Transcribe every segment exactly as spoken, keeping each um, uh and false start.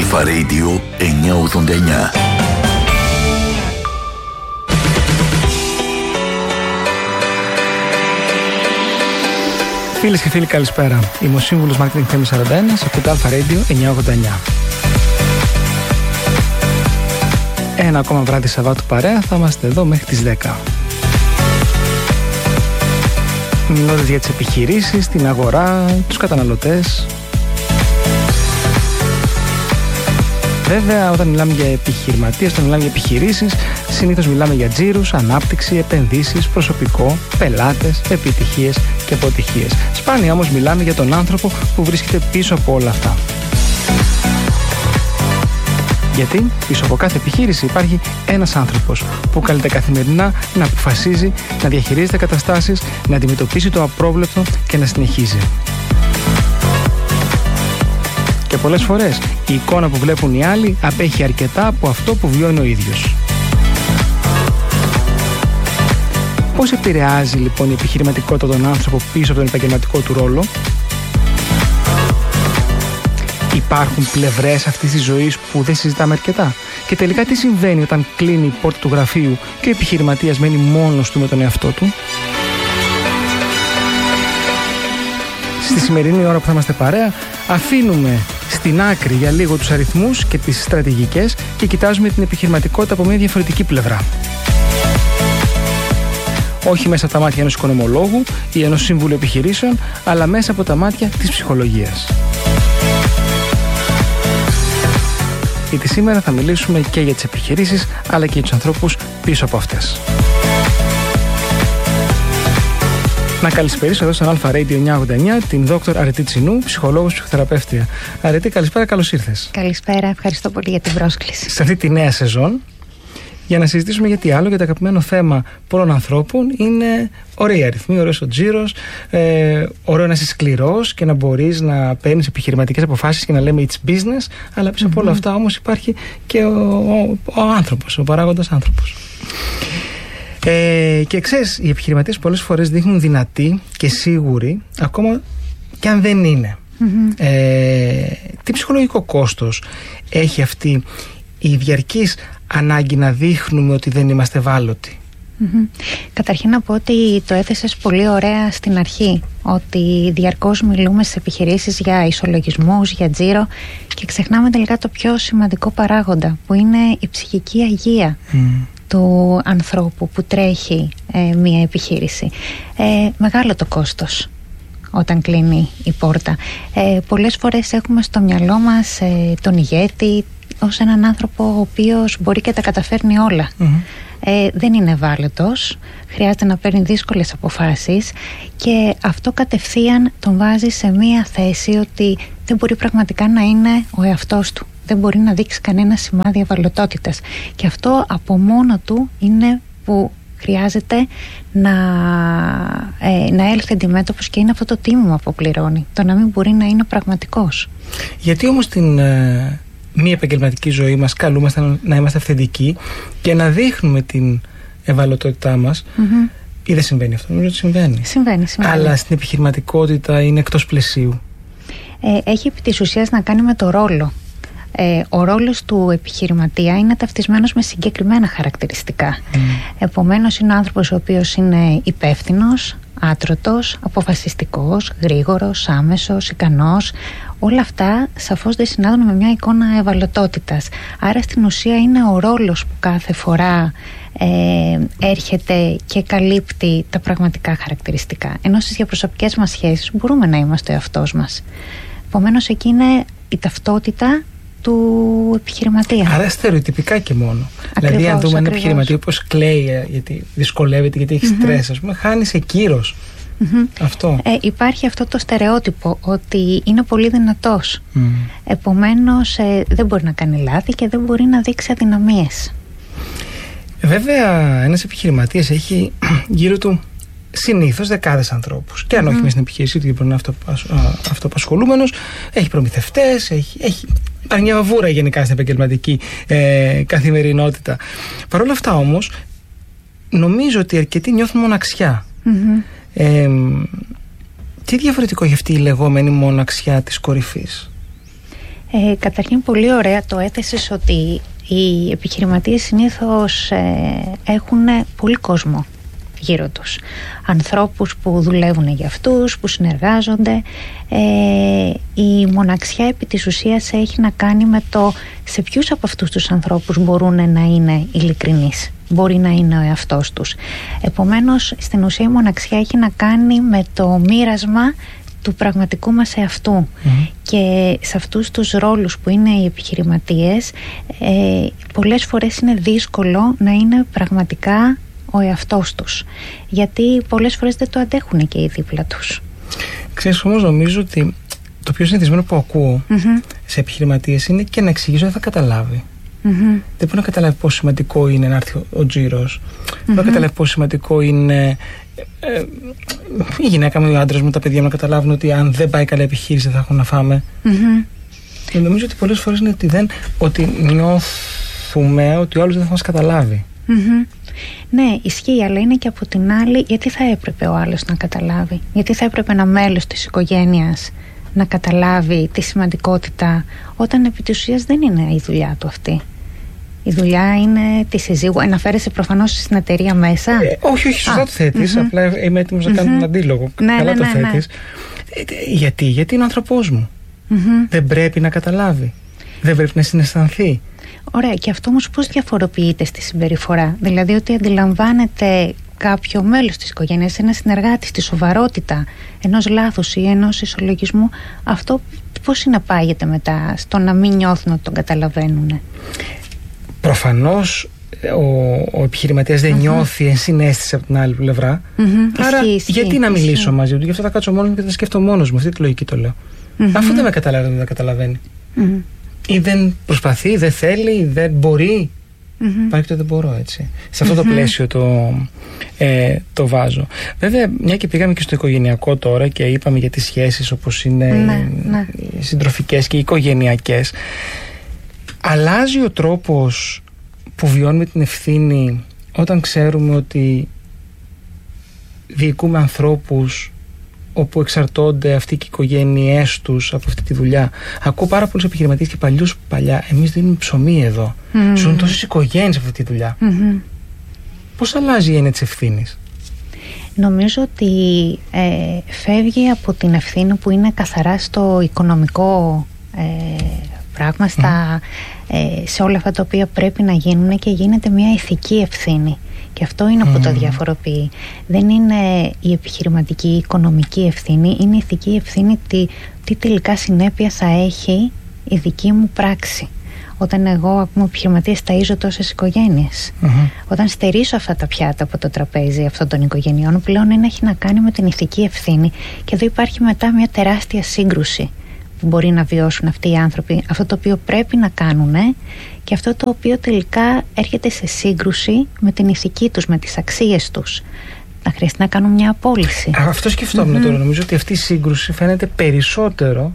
Αλφα Radio εννιακόσια ογδόντα εννιά. Φίλες και φίλοι, καλησπέρα. Είμαι ο σύμβουλος Marketing Θέμης σαράντα ένα, σε ακούτε Αλφα Radio εννιακόσια ογδόντα εννιά. Ένα ακόμα βράδυ Σαββάτου παρέα, θα είμαστε εδώ μέχρι τις δέκα. Μιλώντας για τις επιχειρήσεις, την αγορά, τους καταναλωτές. Βέβαια, όταν μιλάμε για επιχειρηματίες, όταν μιλάμε για επιχειρήσεις, συνήθως μιλάμε για τζίρους, ανάπτυξη, επενδύσεις, προσωπικό, πελάτες, επιτυχίες και αποτυχίες. Σπάνια όμως μιλάμε για τον άνθρωπο που βρίσκεται πίσω από όλα αυτά. Γιατί πίσω από κάθε επιχείρηση υπάρχει ένας άνθρωπος που καλείται καθημερινά να αποφασίζει, να διαχειρίζεται καταστάσεις, να αντιμετωπίσει το απρόβλεπτο και να συνεχίζει. Και πολλές φορές η εικόνα που βλέπουν οι άλλοι απέχει αρκετά από αυτό που βιώνει ο ίδιος. Πώς επηρεάζει λοιπόν η επιχειρηματικότητα τον άνθρωπο πίσω από τον επαγγελματικό του ρόλο? Υπάρχουν πλευρές αυτής της ζωής που δεν συζητάμε αρκετά? Και τελικά τι συμβαίνει όταν κλείνει η πόρτα του γραφείου και ο επιχειρηματίας μένει μόνος του με τον εαυτό του? Στη σημερινή ώρα που θα είμαστε παρέα, αφήνουμε στην άκρη για λίγο τους αριθμούς και τις στρατηγικές και κοιτάζουμε την επιχειρηματικότητα από μια διαφορετική πλευρά. Όχι μέσα από τα μάτια ενός οικονομολόγου ή ενός σύμβουλου επιχειρήσεων, αλλά μέσα από τα μάτια της ψυχολογίας. Γιατί σήμερα θα μιλήσουμε και για τις επιχειρήσεις, αλλά και για τους ανθρώπους πίσω από αυτές. Να καλησπερίσω εδώ στον Αλφα Radio εννιακόσια ογδόντα εννιά την δόκτωρ Αρετή Τσινού, ψυχολόγος, ψυχοθεραπεύτρια. Αρετή, καλησπέρα, καλώς ήρθες. Καλησπέρα, ευχαριστώ πολύ για την πρόσκληση. Σε αυτή τη νέα σεζόν, για να συζητήσουμε γιατί άλλο, για το αγαπημένο θέμα πολλών ανθρώπων είναι ωραίοι αριθμοί, ωραίος ο τζίρος, ε, ωραίο να είσαι σκληρός και να μπορείς να παίρνεις επιχειρηματικές αποφάσεις και να λέμε it's business, αλλά πίσω mm-hmm. από όλα αυτά όμως υπάρχει και ο, ο, ο άνθρωπος, ο παράγοντας άνθρωπος. Ε, και ξέρεις, οι επιχειρηματίες πολλές φορές δείχνουν δυνατοί και σίγουροι, ακόμα και αν δεν είναι. Mm-hmm. Ε, τι ψυχολογικό κόστος έχει αυτή η διαρκής ανάγκη να δείχνουμε ότι δεν είμαστε ευάλωτοι? Mm-hmm. Καταρχήν να πω ότι το έθεσες πολύ ωραία στην αρχή, ότι διαρκώς μιλούμε στις επιχειρήσεις για ισολογισμούς, για τζίρο και ξεχνάμε τελικά το πιο σημαντικό παράγοντα, που είναι η ψυχική υγεία mm. του ανθρώπου που τρέχει ε, μία επιχείρηση. Ε, μεγάλο το κόστος όταν κλείνει η πόρτα. Ε, πολλές φορές έχουμε στο μυαλό μας ε, τον ηγέτη ως έναν άνθρωπο ο οποίος μπορεί και τα καταφέρνει όλα. Mm-hmm. Ε, δεν είναι ευάλωτος, χρειάζεται να παίρνει δύσκολες αποφάσεις και αυτό κατευθείαν τον βάζει σε μία θέση ότι δεν μπορεί πραγματικά να είναι ο εαυτός του. Δεν μπορεί να δείξει κανένα σημάδι ευαλωτότητας. Και αυτό από μόνο του είναι που χρειάζεται να, ε, να έλθει αντιμέτωπος και είναι αυτό το τίμημα που πληρώνει. Το να μην μπορεί να είναι πραγματικός. Γιατί όμως την ε, μη επαγγελματική ζωή μας καλούμαστε να είμαστε αυθεντικοί και να δείχνουμε την ευαλωτότητά μας? Mm-hmm. Ή δεν συμβαίνει αυτό? Νομίζω ότι συμβαίνει. Συμβαίνει, συμβαίνει. Αλλά στην επιχειρηματικότητα είναι εκτός πλαισίου. Ε, έχει επί της ουσίας να κάνει με το ρόλο. Ε, ο ρόλος του επιχειρηματία είναι ταυτισμένος με συγκεκριμένα χαρακτηριστικά. Mm. Επομένως είναι ο άνθρωπος ο οποίος είναι υπεύθυνος, άτρωτος, αποφασιστικός, γρήγορος, άμεσος, ικανός. Όλα αυτά σαφώς δεν συνάδουν με μια εικόνα ευαλωτότητας. Άρα στην ουσία είναι ο ρόλος που κάθε φορά ε, έρχεται και καλύπτει τα πραγματικά χαρακτηριστικά. Ενώ στις διαπροσωπικές μας σχέσεις μπορούμε να είμαστε ο εαυτός μας. Επομένως εκεί είναι η ταυτότητα του επιχειρηματία. Άρα στερεοτυπικά και μόνο. Ακριβώς, δηλαδή, αν δούμε ένα επιχειρηματία όπως κλαίει, γιατί δυσκολεύεται, γιατί έχει mm-hmm. στρες, ας πούμε, χάνει σε κύρος. Mm-hmm. Αυτό. Ε, υπάρχει αυτό το στερεότυπο ότι είναι πολύ δυνατός. Mm. Επομένως, ε, δεν μπορεί να κάνει λάθη και δεν μπορεί να δείξει αδυναμίες. Βέβαια, ένας επιχειρηματίας έχει γύρω του συνήθως δεκάδες ανθρώπους. Και αν mm. όχι μέσα στην επιχείρησή του, γιατί μπορεί να είναι αυτοαπασχολούμενος, έχει προμηθευτές, έχει, έχει υπάρχει μια βαβούρα γενικά στην επαγγελματική ε, καθημερινότητα. Παρ' όλα αυτά όμως, νομίζω ότι αρκετοί νιώθουν μοναξιά. Mm-hmm. Ε, τι διαφορετικό έχει αυτή η λεγόμενη μοναξιά της κορυφής? Ε, καταρχήν πολύ ωραία το έθεσες ότι οι επιχειρηματίες συνήθως ε, έχουν πολύ κόσμο γύρω τους. Ανθρώπους που δουλεύουν για αυτούς, που συνεργάζονται. Ε, η μοναξιά επί της ουσίας έχει να κάνει με το σε ποιους από αυτούς τους ανθρώπους μπορούν να είναι ειλικρινείς. Μπορεί να είναι ο εαυτός τους. Επομένως, στην ουσία η μοναξιά έχει να κάνει με το μοίρασμα του πραγματικού μας εαυτού. Mm-hmm. Και σε αυτούς τους ρόλους που είναι οι επιχειρηματίες, ε, πολλές φορές είναι δύσκολο να είναι πραγματικά ο εαυτός τους, γιατί πολλές φορές δεν το αντέχουν και οι δίπλα τους. Ξέρεις, όμως νομίζω ότι το πιο συνηθισμένο που ακούω Mm-hmm. σε επιχειρηματίες είναι και να εξηγήσω δεν θα καταλάβει. Mm-hmm. Δεν μπορεί να καταλάβει πόσο σημαντικό είναι να έρθει ο τζίρος. Mm-hmm. Δεν μπορεί να καταλάβει πόσο σημαντικό είναι ε, η γυναίκα μου, ο άντρας μου, τα παιδιά μου να καταλάβουν ότι αν δεν πάει καλά η επιχείρηση δεν θα έχουν να φάμε. Mm-hmm. Και νομίζω ότι πολλές φορές είναι ότι, δεν, ότι νιώθουμε ότι ο άλλος δεν θα μας καταλάβει. Mm-hmm. Ναι, ισχύει, αλλά είναι και από την άλλη, γιατί θα έπρεπε ο άλλος να καταλάβει, γιατί θα έπρεπε ένα μέλος της οικογένειας να καταλάβει τη σημαντικότητα, όταν επί της ουσίας δεν είναι η δουλειά του αυτή. Η δουλειά είναι τη συζύγου. Αναφέρεσαι προφανώς στην εταιρεία μέσα. Ε, όχι, όχι, σωστά Α, το θέτεις. mm-hmm. Απλά είμαι έτοιμος να κάνω Mm-hmm. τον αντίλογο. Ναι, Καλά ναι, το ναι, θέτεις. ναι. Ε, γιατί, γιατί είναι ο άνθρωπός μου. Mm-hmm. Δεν πρέπει να καταλάβει. Δεν πρέπει να συναισθανθεί. Ωραία, και αυτό όμως πώς διαφοροποιείται στη συμπεριφορά? Δηλαδή ότι αντιλαμβάνεται κάποιο μέλος της οικογένειας, ένα συνεργάτη, στη σοβαρότητα ενός λάθους ή ενός ισολογισμού, αυτό πώς συναπάγεται μετά στο να μην νιώθουν ότι τον καταλαβαίνουν? Προφανώς ο, ο επιχειρηματίας δεν mm-hmm. νιώθει ενσυναίσθηση από την άλλη πλευρά. Mm-hmm. Άρα ισχύει, ισχύει, γιατί να ισχύει. μιλήσω μαζί του? Γι' αυτό θα κάτσω μόνος μου και θα σκέφτω μόνος μου. Αυτή τη λογική το λέω. Mm-hmm. Αφού δεν με καταλαβαίνει, δεν με καταλαβαίνει. Mm-hmm. Ή δεν προσπαθεί, δεν θέλει, δεν μπορεί. Mm-hmm. Υπάρχει το δεν μπορώ, έτσι. Σε αυτό mm-hmm. το πλαίσιο το, ε, το βάζω. Βέβαια, μια και πήγαμε και στο οικογενειακό τώρα και είπαμε για τις σχέσεις όπως είναι ναι, ναι. οι συντροφικές και οι οικογενειακές, αλλάζει ο τρόπος που βιώνουμε την ευθύνη όταν ξέρουμε ότι διοικούμε ανθρώπους όπου εξαρτώνται αυτοί και οι οικογένειές τους από αυτή τη δουλειά. Ακούω πάρα πολλούς επιχειρηματίες και παλιούς παλιά. Εμείς δίνουμε ψωμί εδώ. Mm. Ζουν τόσες οικογένειες αυτή τη δουλειά. Mm-hmm. Πώς αλλάζει η έννοια της ευθύνης? Νομίζω ότι ε, φεύγει από την ευθύνη που είναι καθαρά στο οικονομικό ε, πράγμα, στα, mm. ε, σε όλα αυτά τα οποία πρέπει να γίνουν, και γίνεται μια ηθική ευθύνη. Και αυτό είναι που mm. το διαφοροποιεί. Δεν είναι η επιχειρηματική, η οικονομική ευθύνη, είναι η ηθική ευθύνη τι, τι τελικά συνέπεια θα έχει η δική μου πράξη. Όταν εγώ, ακόμα επιχειρηματίας, ταΐζω τόσες οικογένειες, mm-hmm. όταν στερήσω αυτά τα πιάτα από το τραπέζι αυτών των οικογενειών, πλέον είναι, έχει να κάνει με την ηθική ευθύνη. Και εδώ υπάρχει μετά μια τεράστια σύγκρουση που μπορεί να βιώσουν αυτοί οι άνθρωποι, αυτό το οποίο πρέπει να κάνουν και αυτό το οποίο τελικά έρχεται σε σύγκρουση με την ηθική τους, με τις αξίες τους. Να χρειαστεί να κάνουν μια απόλυση. Αυτό σκεφτόμουν mm-hmm. τώρα. Νομίζω ότι αυτή η σύγκρουση φαίνεται περισσότερο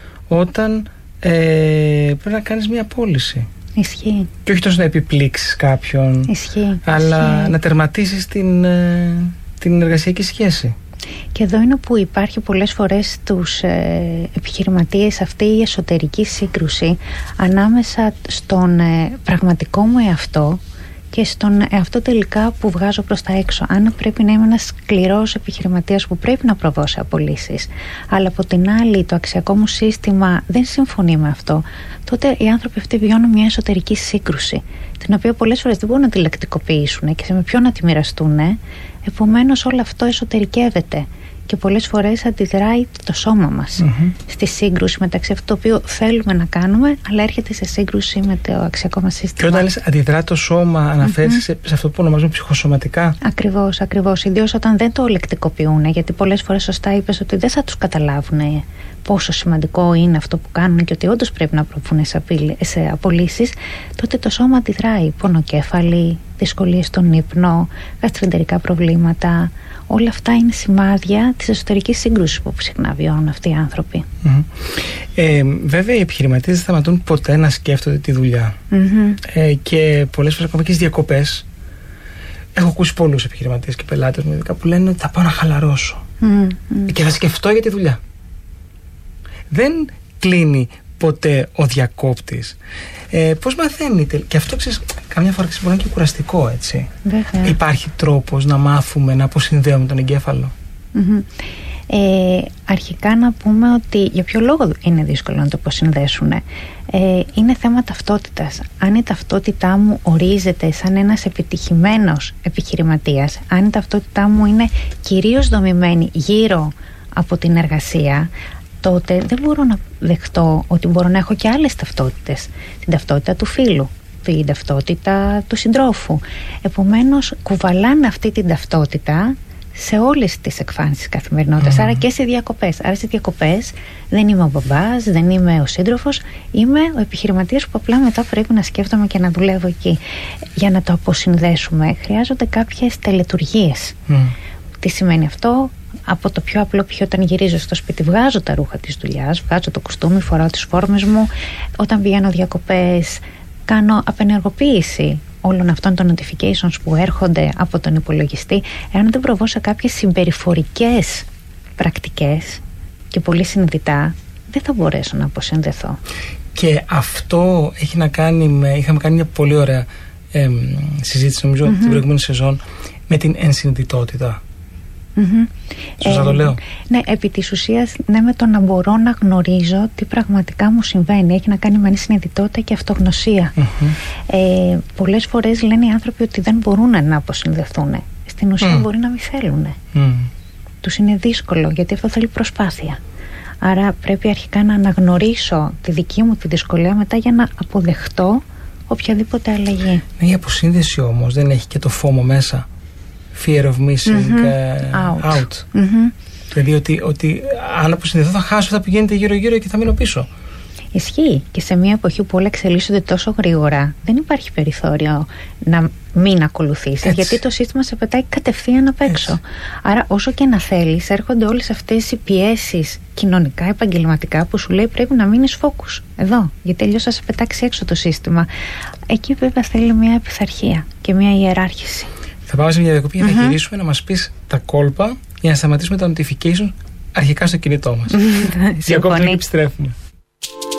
όταν ε, πρέπει να κάνεις μια απόλυση. Ισχύει. Και όχι τόσο να επιπλήξεις κάποιον, Ισχύει. αλλά Ισχύει. να τερματίσεις την, ε, την εργασιακή σχέση. Και εδώ είναι που υπάρχει πολλές φορές στους ε, επιχειρηματίες αυτή η εσωτερική σύγκρουση ανάμεσα στον ε, πραγματικό μου εαυτό και στον εαυτό τελικά που βγάζω προς τα έξω. Αν πρέπει να είμαι ένας σκληρός επιχειρηματίας που πρέπει να προβώ σε απολύσεις, αλλά από την άλλη το αξιακό μου σύστημα δεν συμφωνεί με αυτό, τότε οι άνθρωποι αυτοί βιώνουν μια εσωτερική σύγκρουση, την οποία πολλές φορές δεν μπορούν να τη λεκτικοποιήσουν και σε με ποιον να τη μοιραστούν. Επομένως όλο αυτό εσωτερικεύεται και πολλές φορές αντιδράει το σώμα μας mm-hmm. στη σύγκρουση μεταξύ αυτού το οποίο θέλουμε να κάνουμε, αλλά έρχεται σε σύγκρουση με το αξιακό μας σύστημα. Και όταν λες αντιδρά το σώμα, αναφέρεσαι mm-hmm. σε, σε αυτό που ονομάζουμε ψυχοσωματικά. Ακριβώς, ακριβώς. Ιδίως όταν δεν το λεκτικοποιούν, γιατί πολλές φορές σωστά είπες ότι δεν θα τους καταλάβουν πόσο σημαντικό είναι αυτό που κάνουν και ότι όντως πρέπει να προβούν σε, σε απολύσεις, τότε το σώμα αντιδράει. Πονοκέφαλη, δυσκολίες στον ύπνο, γαστρεντερικά προβλήματα. Όλα αυτά είναι σημάδια της εσωτερικής σύγκρουσης που συχνά βιώνουν αυτοί οι άνθρωποι. Mm-hmm. Ε, βέβαια, οι επιχειρηματίες δεν σταματούν ποτέ να σκέφτονται τη δουλειά. Mm-hmm. Ε, και πολλές φορές, ακόμα και στις διακοπές, έχω ακούσει πολλούς επιχειρηματίες και πελάτες μου ειδικά που λένε ότι θα πάω να χαλαρώσω mm-hmm. και θα σκεφτώ για τη δουλειά. Δεν κλείνει ποτέ ο διακόπτης. Ε, πώς μαθαίνει, και αυτό ξέρεις, καμιά φορά ξέρεις, μπορεί να είναι και κουραστικό, έτσι. Βέβαια. Υπάρχει τρόπος να μάθουμε να αποσυνδέουμε τον εγκέφαλο? Mm-hmm. Ε, αρχικά να πούμε ότι για ποιο λόγο είναι δύσκολο να το αποσυνδέσουν. Ε, είναι θέμα ταυτότητας. Αν η ταυτότητά μου ορίζεται σαν ένας επιτυχημένος επιχειρηματίας, αν η ταυτότητά μου είναι κυρίως δομημένη γύρω από την εργασία, τότε δεν μπορώ να δεχτώ ότι μπορώ να έχω και άλλες ταυτότητες. Την ταυτότητα του φίλου, την ταυτότητα του συντρόφου. Επομένως κουβαλάνε αυτή την ταυτότητα σε όλες τις εκφάνσεις της καθημερινότητας, mm. άρα και σε διακοπές. Άρα σε διακοπές δεν είμαι ο μπαμπάς, δεν είμαι ο σύντροφος, είμαι ο επιχειρηματίας που απλά μετά πρέπει να σκέφτομαι και να δουλεύω εκεί. Για να το αποσυνδέσουμε χρειάζονται κάποιες τελετουργίες. Mm. Τι σημαίνει αυτό? Από το πιο απλό π.χ. όταν γυρίζω στο σπίτι, βγάζω τα ρούχα της δουλειάς, βγάζω το κουστούμι, φοράω τις φόρμες μου. Όταν πηγαίνω διακοπές, κάνω απενεργοποίηση όλων αυτών των notifications που έρχονται από τον υπολογιστή. Εάν δεν προβώ σε κάποιες συμπεριφορικές πρακτικές και πολύ συνειδητά, δεν θα μπορέσω να αποσυνδεθώ. Και αυτό έχει να κάνει με, είχαμε κάνει μια πολύ ωραία ε, συζήτηση, νομίζω, mm-hmm. την προηγούμενη σεζόν, με την ενσυνειδητότητα. Mm-hmm. Σωστά ε, το λέω? Ναι, επί της ουσίας, ναι, με το να μπορώ να γνωρίζω τι πραγματικά μου συμβαίνει. Έχει να κάνει με ενσυνειδητότητα και αυτογνωσία. Mm-hmm. ε, Πολλές φορές λένε οι άνθρωποι ότι δεν μπορούν να αποσυνδεθούν. Στην ουσία mm. μπορεί να μην θέλουν. Mm. Τους είναι δύσκολο, γιατί αυτό θέλει προσπάθεια. Άρα πρέπει αρχικά να αναγνωρίσω τη δική μου τη δυσκολία μετά για να αποδεχτώ οποιαδήποτε αλλαγή. Ναι, η αποσύνδεση όμως δεν έχει και το φόμο μέσα? Fear of missing mm-hmm. uh, out. out. Mm-hmm. Δηλαδή ότι, ότι αν αποσυνδεθώ θα χάσω αυτά που γίνεται γύρω-γύρω και θα μείνω πίσω. Ισχύει. Και σε μια εποχή που όλα εξελίσσονται τόσο γρήγορα, δεν υπάρχει περιθώριο να μην ακολουθήσεις, γιατί το σύστημα σε πετάει κατευθείαν απ' έξω. Έτσι. Άρα, όσο και να θέλεις, έρχονται όλες αυτές οι πιέσεις κοινωνικά, επαγγελματικά, που σου λέει πρέπει να μείνεις focus εδώ, γιατί αλλιώς θα σε πετάξει έξω το σύστημα. Εκεί βέβαια θέλει μια επιθαρχία και μια ιεράρχηση. Θα πάμε σε μια διακοπή για mm-hmm. να γυρίσουμε, να μας πεις τα κόλπα για να σταματήσουμε τα notifications αρχικά στο κινητό μας. Διακόπτουμε και επιστρέφουμε.